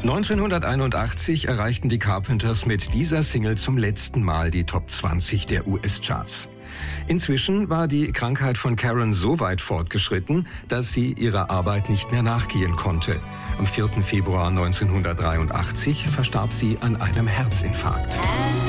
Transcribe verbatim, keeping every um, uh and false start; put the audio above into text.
neunzehnhunderteinundachtzig erreichten die Carpenters mit dieser Single zum letzten Mal die Top zwanzig der U S-Charts. Inzwischen war die Krankheit von Karen so weit fortgeschritten, dass sie ihrer Arbeit nicht mehr nachgehen konnte. Am vierten Februar neunzehnhundertdreiundachtzig verstarb sie an einem Herzinfarkt.